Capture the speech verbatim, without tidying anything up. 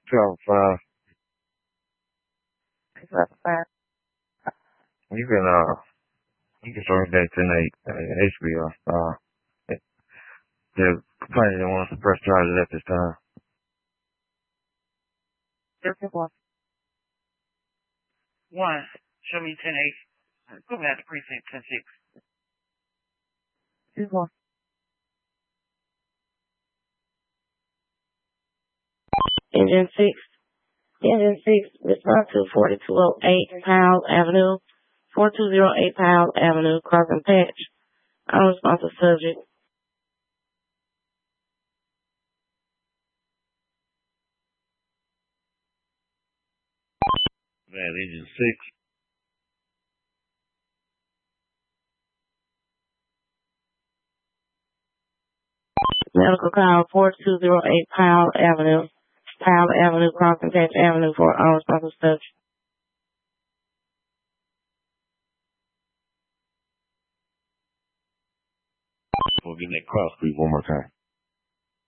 twelve five. twelve five. You can uh you can start that tonight. Uh, H B O. Uh the complaint that wants to press charges at this time. one. One. Show me ten eight. Go back to precinct ten six. Two one. Engine six. Engine six. Respond to forty-two oh eight Powell Avenue. forty-two oh eight Powell Avenue, Crossing Patch. Unresponsive subject. Man, engine six. Medical call forty-two oh eight Powell Avenue. Powell Avenue, Crossing Patch Avenue for unresponsive subject. We'll give that cross street one more time.